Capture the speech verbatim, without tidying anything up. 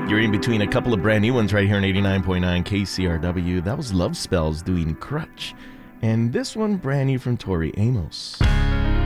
You're in between a couple of brand new ones right here on eighty-nine point nine K C R W. That was Love Spells doing Crutch. And this one brand new from Tori Amos.